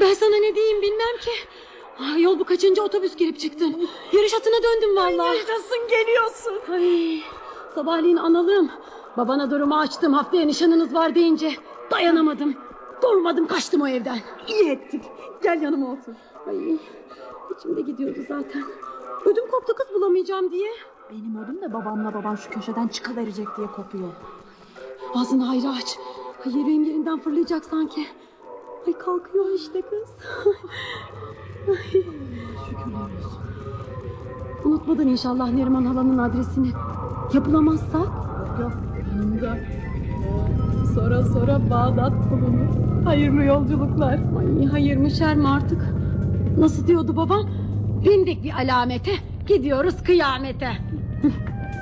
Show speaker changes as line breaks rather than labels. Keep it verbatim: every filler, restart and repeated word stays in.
Ben sana ne diyeyim bilmem ki. Ay, yol bu kaçıncı otobüs gelip çıktın. Yarış atına döndüm vallahi.
Yaşasın, geliyorsun.
Ay, sabahleyin analığım. Babana durumu açtım, haftaya nişanınız var deyince dayanamadım. Durmadım, kaçtım o evden.
İyi ettin. Gel yanıma otur.
Ay, içimde gidiyordu zaten. Ödüm koptu kız bulamayacağım diye.
Benim ödüm de babamla baban şu köşeden çıkıverecek diye kopuyor.
Ağzını hayra aç. Ay, yüreğim yerinden fırlayacak sanki. Ay, kalkıyor işte kız. Ay.
Şükürler olsun.
Unutmadın inşallah Neriman halanın adresini. Yapılamazsa?
Yok, yanımda. Sonra sonra Bağdat bulunur. Hayırlı yolculuklar.
Ay, hayır mı şer mi artık? Nasıl diyordu babam? Bindik bir alamete, gidiyoruz kıyamete.